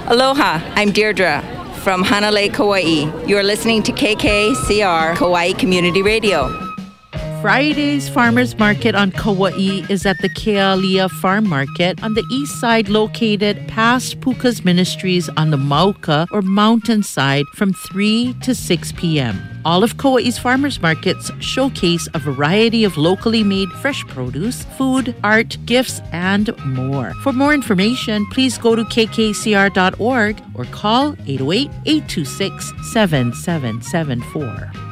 Aloha, I'm Deirdre from Hanalei, Kauai. You're listening to KKCR Kauai Community Radio. Friday's Farmers Market on Kauai is at the Kealia Farm Market on the east side, located past Puka's Ministries on the Mauka or mountain side from 3 to 6 p.m. All of Kauai's farmers markets showcase a variety of locally made fresh produce, food, art, gifts, and more. For more information, please go to kkcr.org or call 808-826-7774.